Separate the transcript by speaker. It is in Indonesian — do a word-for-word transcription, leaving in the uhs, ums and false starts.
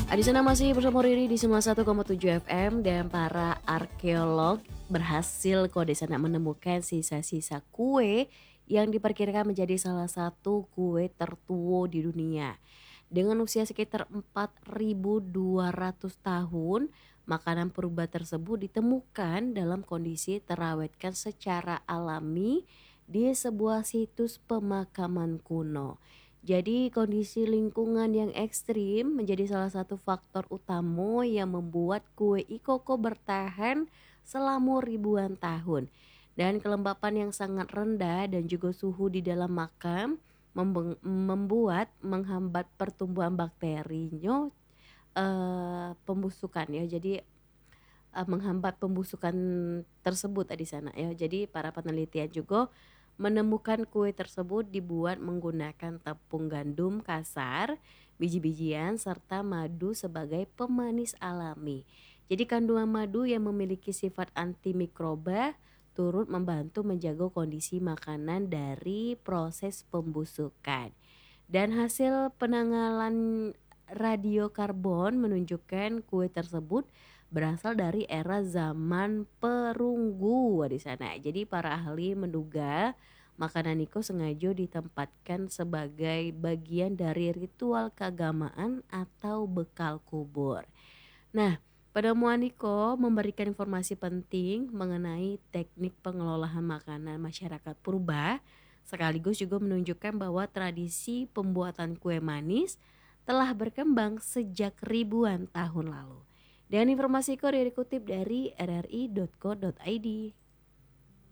Speaker 1: Di sana masih bersama Riri di sembilan puluh satu koma tujuh F M dan para arkeolog berhasil kok di sana menemukan sisa-sisa kue yang diperkirakan menjadi salah satu kue tertua di dunia. Dengan usia sekitar empat ribu dua ratus tahun, makanan purba tersebut ditemukan dalam kondisi terawetkan secara alami di sebuah situs pemakaman kuno. Jadi kondisi lingkungan yang ekstrim menjadi salah satu faktor utama yang membuat kue ikoko bertahan selama ribuan tahun. Dan kelembapan yang sangat rendah dan juga suhu di dalam makam membeng- membuat menghambat pertumbuhan bakterinya eh, pembusukan ya. Jadi eh, menghambat pembusukan tersebut di sana ya. Jadi para penelitian juga menemukan kue tersebut dibuat menggunakan tepung gandum kasar, biji-bijian serta madu sebagai pemanis alami. Jadi kandungan madu yang memiliki sifat antimikroba turut membantu menjaga kondisi makanan dari proses pembusukan. Dan hasil penanggalan radiokarbon menunjukkan kue tersebut berasal dari era zaman perunggu di sana. Jadi para ahli menduga makanan Niko sengaja ditempatkan sebagai bagian dari ritual keagamaan atau bekal kubur. Nah, penemuan Niko memberikan informasi penting mengenai teknik pengelolaan makanan masyarakat purba, sekaligus juga menunjukkan bahwa tradisi pembuatan kue manis telah berkembang sejak ribuan tahun lalu. Dan informasi Ko dikutip dari r r i titik co titik i d.